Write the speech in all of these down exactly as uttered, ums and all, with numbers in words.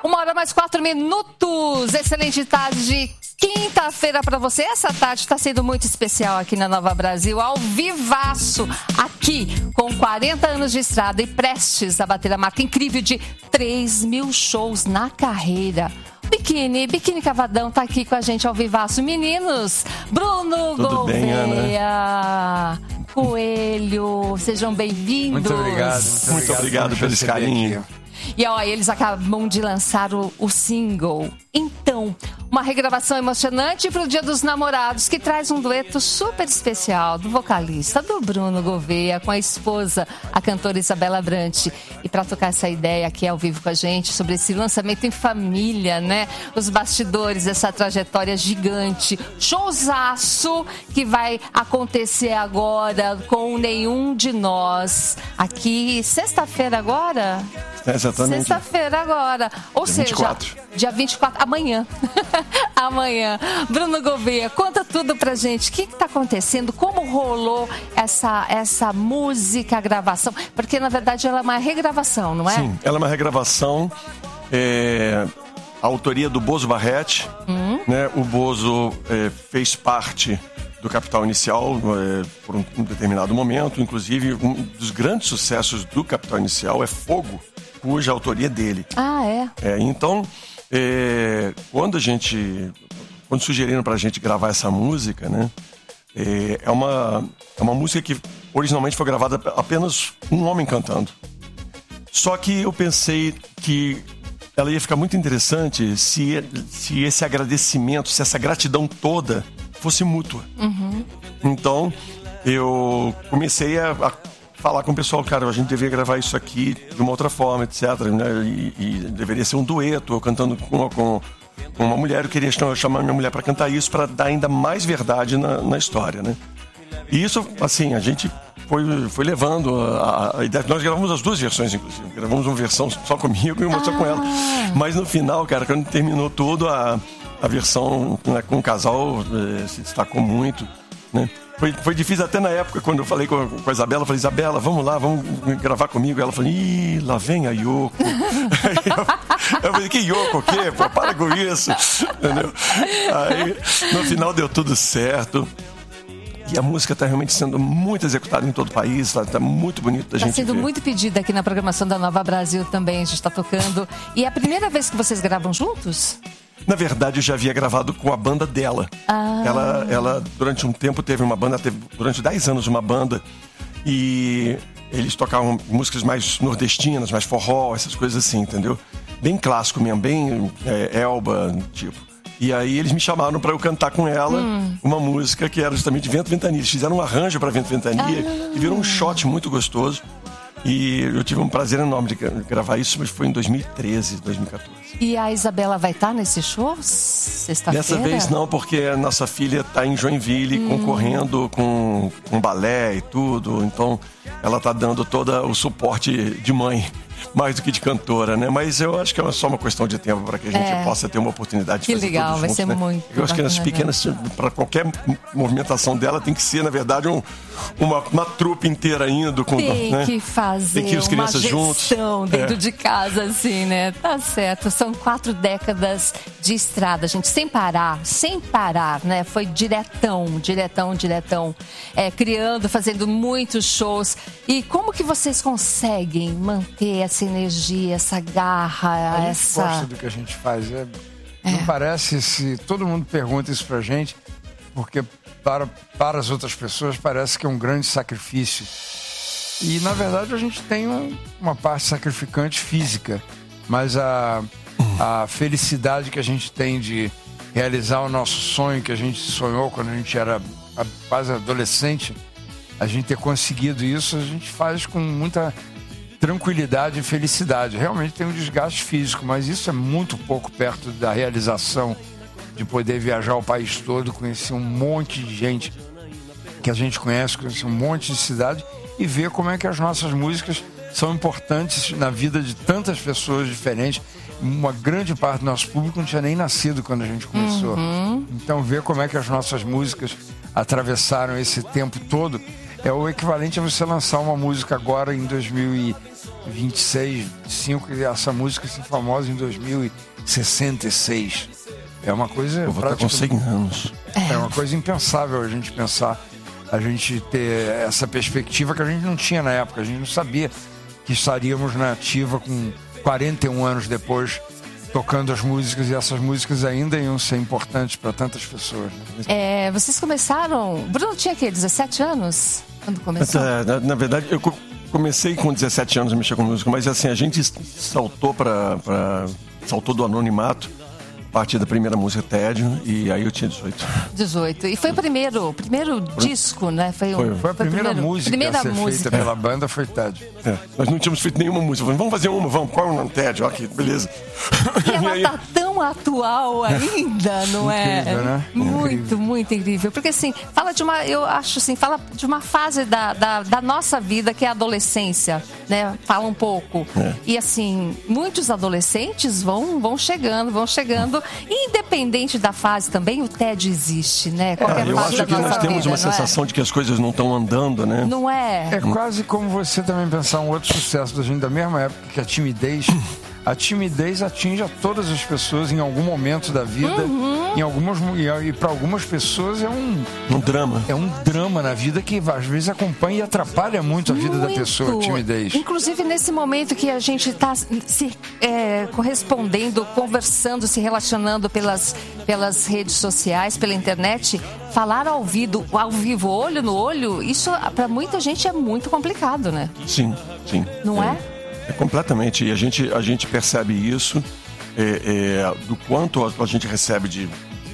Uma hora mais quatro minutos. Excelente tarde de quinta-feira para você. Essa tarde está sendo muito especial aqui na Nova Brasil, ao vivaço, aqui com quarenta anos de estrada e prestes a bater a marca incrível de três mil shows na carreira. Biquíni, Biquíni Cavadão tá aqui com a gente ao vivaço. Meninos, Bruno Tudo Gouveia, bem, Ana? Coelho, sejam bem-vindos. Muito obrigado. Muito, muito obrigado, obrigado pelo carinho. E ó, eles acabam de lançar o, o single. Então, uma regravação emocionante para o Dia dos Namorados, que traz um dueto super especial do vocalista, do Bruno Gouveia, com a esposa, a cantora Isabela Brant. E para tocar essa ideia aqui ao vivo com a gente, sobre esse lançamento em família, né? Os bastidores dessa trajetória gigante. Showzaço que vai acontecer agora com Nenhum de Nós. Aqui, sexta-feira agora? É, exatamente. Sexta-feira agora. Ou dia seja, vinte e quatro. Dia vinte e quatro, amanhã. Amanhã. Bruno Gouveia, conta tudo pra gente. O que que tá acontecendo? Como rolou essa, essa música, a gravação? Porque, na verdade, ela é uma regravação, não é? Sim, ela é uma regravação. É, a autoria do Bozo Barrete. Hum. Né? O Bozo é, fez parte do Capital Inicial é, por um, um determinado momento. Inclusive, um dos grandes sucessos do Capital Inicial é Fogo, cuja autoria é dele. Ah, é? É, então, é, quando a gente... Quando sugeriram pra gente gravar essa música, né? É, é, uma, é uma música que originalmente foi gravada apenas um homem cantando. Só que eu pensei que ela ia ficar muito interessante se, se esse agradecimento, se essa gratidão toda fosse mútua. Uhum. Então, eu comecei a... a falar com o pessoal, cara, a gente deveria gravar isso aqui de uma outra forma, etcétera. Né? E, e deveria ser um dueto, eu cantando com, com, com uma mulher. Eu queria chamar minha mulher para cantar isso, para dar ainda mais verdade na, na história, né? E isso, assim, a gente foi, foi levando a, a ideia. Nós gravamos as duas versões, inclusive. Gravamos uma versão só comigo e uma ah. só com ela. Mas no final, cara, quando terminou tudo, a, a versão, né, com o casal eh, se destacou muito, né? Foi, foi difícil até na época, quando eu falei com a, com a Isabela, eu falei, Isabela, vamos lá, vamos gravar comigo. Ela falou, ih, lá vem a Yoko. eu, eu falei, que Yoko, o quê? Pô, para com isso. Entendeu? Aí, no final deu tudo certo. E a música está realmente sendo muito executada em todo o país, está tá muito bonito da gente ver. Está sendo muito pedida aqui na programação da Nova Brasil também, a gente está tocando. E é a primeira vez que vocês gravam juntos? Na verdade, eu já havia gravado com a banda dela. Ah. Ela, ela, durante um tempo, teve uma banda, teve durante dez anos uma banda, e eles tocavam músicas mais nordestinas, mais forró, essas coisas assim, entendeu? Bem clássico mesmo, bem é, Elba, tipo. E aí eles me chamaram para eu cantar com ela hum. uma música que era justamente Vento Ventania. Eles fizeram um arranjo para Vento Ventania ah. e virou um shot muito gostoso. E eu tive um prazer enorme de gravar isso, mas foi em dois mil e treze, dois mil e quatorze. E a Isabela vai estar nesse show sexta-feira? Dessa vez não, porque a nossa filha está em Joinville hum. concorrendo com, com balé e tudo. Então ela está dando todo o suporte de mãe, mais do que de cantora, né? Mas eu acho que é só uma questão de tempo para que a gente é. possa ter uma oportunidade de que fazer legal, tudo vai junto, ser né? muito Eu acho que as pequenas, para qualquer movimentação dela, tem que ser, na verdade, um, uma, uma trupe inteira indo. Com, tem né? que fazer tem que ir as crianças uma juntos. gestão dentro é. de casa, assim, né? Tá certo. São quatro décadas de estrada, gente, sem parar, sem parar, né? Foi diretão, diretão, diretão, é, criando, fazendo muitos shows. E como que vocês conseguem manter essa energia, essa garra, a gente essa... gosta do que a gente faz. É, é. Não parece, se todo mundo pergunta isso pra gente, porque para, para as outras pessoas parece que é um grande sacrifício. E, na verdade, a gente tem um, uma parte sacrificante física, mas a, a felicidade que a gente tem de realizar o nosso sonho, que a gente sonhou quando a gente era quase adolescente, a gente ter conseguido isso, a gente faz com muita tranquilidade e felicidade. Realmente tem um desgaste físico, mas isso é muito pouco perto da realização de poder viajar o país todo, conhecer um monte de gente que a gente conhece, conhecer um monte de cidade e ver como é que as nossas músicas são importantes na vida de tantas pessoas diferentes. Uma grande parte do nosso público não tinha nem nascido quando a gente começou. Uhum. Então ver como é que as nossas músicas atravessaram esse tempo todo é o equivalente a você lançar uma música agora em dois mil e vinte e seis, vinte e cinco, e essa música se famosa em dois mil e sessenta e seis. É uma coisa... Eu vou estar com cem anos. É uma coisa impensável a gente pensar, a gente ter essa perspectiva que a gente não tinha na época. A gente não sabia que estaríamos na ativa com quarenta e um anos depois, tocando as músicas, e essas músicas ainda iam ser importantes para tantas pessoas. Né? É, vocês começaram... Bruno tinha o quê? dezessete anos? Quando começou? Na, na verdade, eu comecei com dezessete anos a mexer com música, mas assim, a gente saltou para... saltou do anonimato a partir da primeira música, Tédio, e aí eu tinha dezoito. dezoito. E foi o primeiro, o primeiro disco, né? Foi, Foi, um, foi a foi primeira primeiro, música primeira a ser música. feita pela banda, foi Tédio. É, nós não tínhamos feito nenhuma música. Falei, vamos fazer uma, vamos, qual é o nome? Tédio, ok, beleza. E ela tá tão atual ainda, não é? Incrível, né? Muito, Incrível. muito incrível. Porque assim, fala de uma, eu acho assim, fala de uma fase da, da, da nossa vida que é a adolescência, né? Fala um pouco. É. E assim, muitos adolescentes vão, vão chegando, vão chegando. E independente da fase também, o tédio existe, né? Qualquer É, eu fase acho da que nossa nós temos vida, uma não é? sensação de que as coisas não estão andando, né? Não é? É quase como você também pensar um outro sucesso da gente da mesma época, que é a timidez. A timidez atinge a todas as pessoas em algum momento da vida. Uhum. Em algumas, e para algumas pessoas é um, Um drama. é um drama na vida que às vezes acompanha e atrapalha muito a vida da Muito. pessoa, a timidez. Inclusive nesse momento que a gente está se é, correspondendo, conversando, se relacionando pelas, pelas redes sociais, pela internet, falar ao vivo, ao vivo, olho no olho, isso para muita gente é muito complicado, né? Sim, sim. Não é? É completamente. E a gente, a gente percebe isso, é, é, do quanto a, a gente recebe de,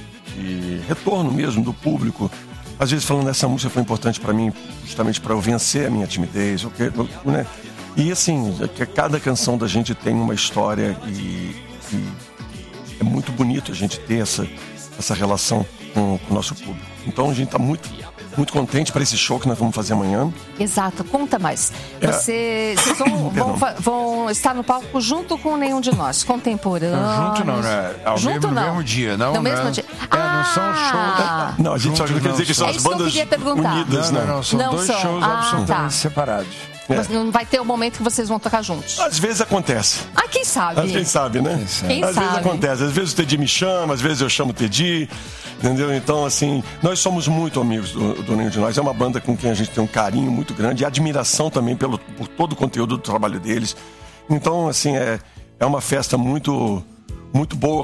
de retorno mesmo do público. Às vezes falando, essa música foi importante para mim, justamente para eu vencer a minha timidez. Okay, né? E assim, que cada canção da gente tem uma história e, e é muito bonito a gente ter essa, essa relação com, com o nosso público. Então a gente está muito... muito contente para esse show que nós vamos fazer amanhã. Exato, conta mais. É. Você, vocês vão, vão, fa- vão estar no palco junto com Nenhum de Nós, contemporâneos. Não, junto não, né? Ao Junto mesmo, não. no mesmo dia, não? No mesmo né? dia. É, não são Ah! shows. Não, a gente só juntos quer dizer que são É as isso que eu bandas queria perguntar. unidas, Não, né? não, não. São Não dois são. shows Ah, absolutamente tá. separados. Mas não vai ter o momento que vocês vão tocar juntos. Às vezes acontece. Ah, quem sabe? Quem sabe, né? Quem às vezes sabe? acontece. Às vezes o Teddy me chama, às vezes eu chamo o Teddy. Entendeu? Então, assim, nós somos muito amigos do, do Nenhum de Nós. É uma banda com quem a gente tem um carinho muito grande e admiração também pelo, por todo o conteúdo do trabalho deles. Então, assim, é, é uma festa muito, muito boa